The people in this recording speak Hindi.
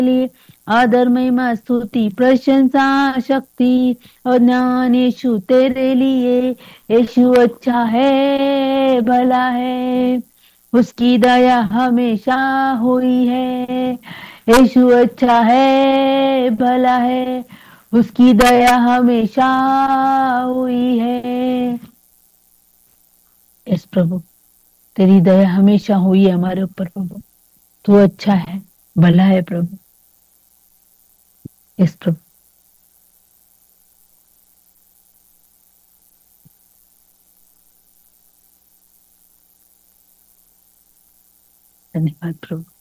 आदर महिमा स्तुति प्रशंसा शक्ति और ज्ञान यीशु तेरे लिए। यीशु अच्छा है, भला है, उसकी दया हमेशा हुई है। यीशु अच्छा है, भला है, उसकी दया हमेशा हुई है। यस प्रभु, तेरी दया हमेशा हुई है हमारे ऊपर प्रभु। तू अच्छा है, भला है प्रभु। यस प्रभु। धन्यवाद प्रभु।